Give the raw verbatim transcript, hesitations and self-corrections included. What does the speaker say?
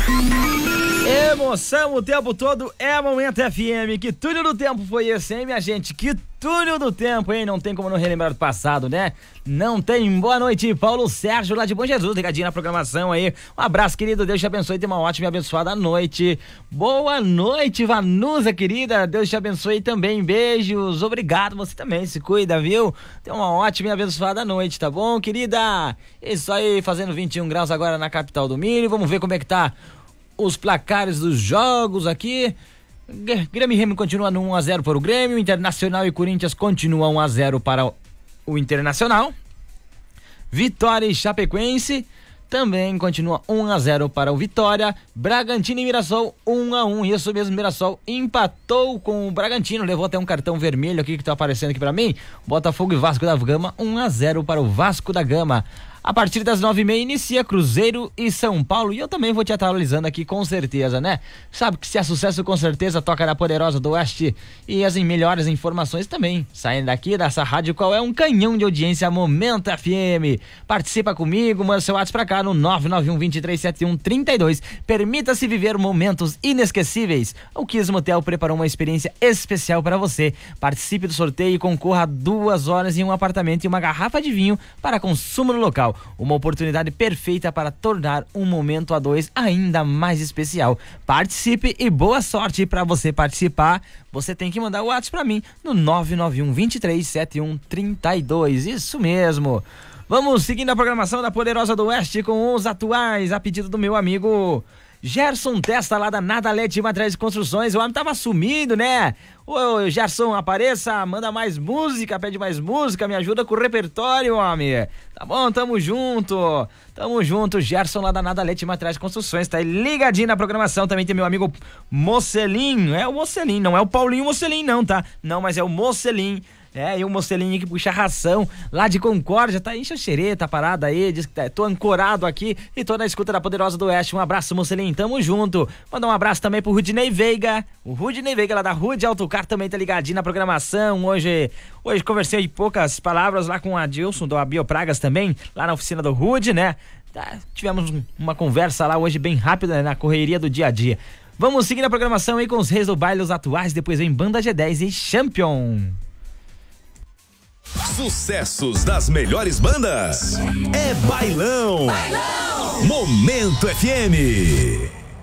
Emoção o tempo todo é Momento F M. Que túnel do tempo foi esse, hein, minha gente? Que túnel do tempo, hein? Não tem como não relembrar do passado, né? Não tem. Boa noite, Paulo Sérgio, lá de Bom Jesus, ligadinho na programação aí. Um abraço, querido. Deus te abençoe. Tenha uma ótima e abençoada noite. Boa noite, Vanusa, querida. Deus te abençoe também. Beijos. Obrigado. Você também se cuida, viu? Tenha uma ótima e abençoada noite, tá bom, querida? Isso aí, fazendo vinte e um graus agora na capital do milho. Vamos ver como é que tá os placares dos jogos aqui. Grêmio e Remo continua no um a zero para o Grêmio, Internacional e Corinthians continuam um a zero para o Internacional. Vitória e Chapecoense também continua um a zero para o Vitória. Bragantino e Mirassol um a um. Isso mesmo, Mirassol empatou com o Bragantino, levou até um cartão vermelho aqui que tá aparecendo aqui para mim. Botafogo e Vasco da Gama um a zero para o Vasco da Gama. A partir das nove e meia inicia Cruzeiro e São Paulo, e eu também vou te atualizando aqui com certeza, né? Sabe que se é sucesso com certeza toca na Poderosa do Oeste, e as melhores informações também saem daqui dessa rádio, qual é um canhão de audiência, Momento F M. Participa comigo, manda seu WhatsApp pra cá no nove nove um, dois três sete um, três dois. Permita-se viver momentos inesquecíveis. O Kiss Motel preparou uma experiência especial para você. Participe do sorteio e concorra a duas horas em um apartamento e uma garrafa de vinho para consumo no local. Uma oportunidade perfeita para tornar um momento a dois ainda mais especial. Participe e boa sorte. Para você participar, você tem que mandar o WhatsApp para mim no nove nove um, dois três sete um, três dois. Isso mesmo. Vamos seguindo a programação da Poderosa do Oeste com os atuais, a pedido do meu amigo Gerson Testa, lá da Nadalete Materiais de Construções. O homem tava sumido, né? Ô, Gerson, apareça, manda mais música, pede mais música, me ajuda com o repertório, homem. Tá bom, tamo junto. Tamo junto, Gerson, lá da Nadalete Materiais de Construções, tá aí ligadinho na programação. Também tem meu amigo Mocelinho, é o Mocelinho, não é o Paulinho Mocelinho não, tá? Não, mas é o Mocelinho. É, e o Mocelinho que puxa ração lá de Concórdia, tá aí xereta parada aí, diz que tá, tô ancorado aqui e tô na escuta da Poderosa do Oeste. Um abraço, Mocelinho, tamo junto. Mandar um abraço também pro Rudinei Veiga, o Rudinei Veiga lá da Rude Autocar também tá ligadinho na programação. Hoje, hoje conversei de poucas palavras lá com a Adilson do Biopragas também, lá na oficina do Rude, né? Tá, tivemos uma conversa lá hoje bem rápida, né, na correria do dia a dia. Vamos seguir a programação aí com os reis do baile, os atuais, depois vem Banda G dez e Champion. Sucessos das melhores bandas. É Bailão. Bailão. Momento F M.